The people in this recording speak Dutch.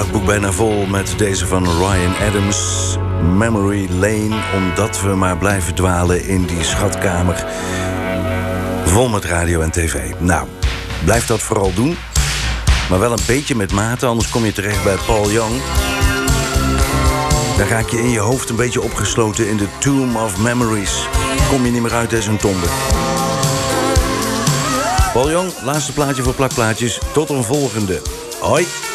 dagboek bijna vol met deze van Ryan Adams, Memory Lane, omdat we maar blijven dwalen in die schatkamer vol met radio en tv. Nou, blijf dat vooral doen, maar wel een beetje met mate, anders kom je terecht bij Paul Young. Dan raak je in je hoofd een beetje opgesloten in de Tomb of Memories. Kom je niet meer uit, is een tombe. Paul Young, laatste plaatje voor plakplaatjes. Tot een volgende. Hoi.